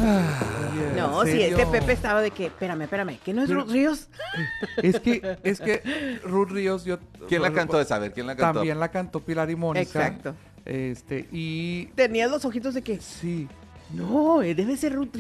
Oye, No, ¿en sí, es que serio? Pepe estaba de que, espérame, ¿que no es Pero- Ruth Ríos? Es que Ruth Ríos, yo... ¿Quién la cantó esa? A ver, ¿quién la cantó? También la cantó Pilar y Mónica. Exacto. Y Tenías los ojitos de que, sí, no, debe ser Ruth